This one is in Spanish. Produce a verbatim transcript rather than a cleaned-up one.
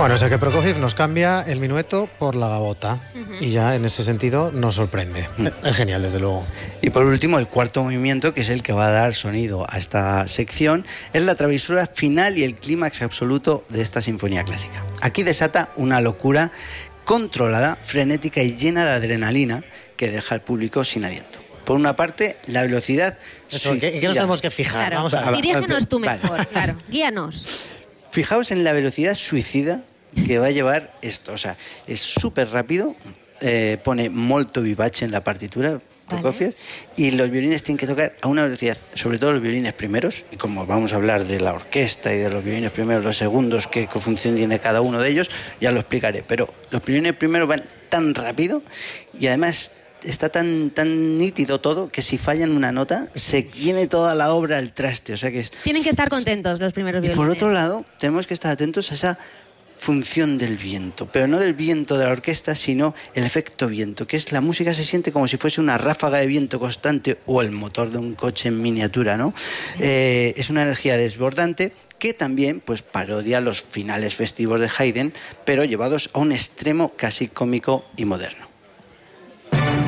Bueno, o sea que Prokofiev nos cambia el minueto por la gavota uh-huh. y ya en ese sentido nos sorprende. Uh-huh. Es genial, desde luego. Y por último, el cuarto movimiento, que es el que va a dar sonido a esta sección, es la travesura final y el clímax absoluto de esta sinfonía clásica. Aquí desata una locura controlada, frenética y llena de adrenalina que deja al público sin aliento. Por una parte, la velocidad... Eso, ¿en qué nos tenemos que fijar? Claro. Vamos a ver. Dirígenos tú mejor, vale. claro. Guíanos. Fijaos en la velocidad suicida que va a llevar esto. O sea, es súper rápido, eh, pone molto vivace en la partitura, Prokofiev, vale. Y los violines tienen que tocar a una velocidad, sobre todo los violines primeros, y como vamos a hablar de la orquesta y de los violines primeros, los segundos, qué, qué función tiene cada uno de ellos, ya lo explicaré. Pero los violines primeros van tan rápido y además... está tan, tan nítido todo que si fallan una nota se viene toda la obra al traste. O sea que es... Tienen que estar contentos los primeros violines. Y por otro lado, tenemos que estar atentos a esa función del viento, pero no del viento de la orquesta, sino el efecto viento, que es la música se siente como si fuese una ráfaga de viento constante o el motor de un coche en miniatura, ¿no? Eh, es una energía desbordante que también pues, parodia los finales festivos de Haydn, pero llevados a un extremo casi cómico y moderno.